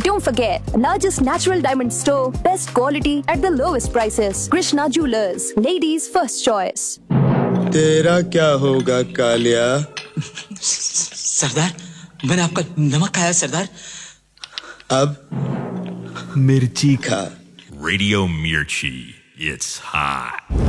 Don't forget, largest natural diamond store, best quality at the lowest prices. Krishna Jewelers, ladies' first choice. तेरा क्या होगा कालिया? सरदार, मैंने आपका नमक खाया सरदार। अब मिर्ची खा। Radio Mirchi, it's hot.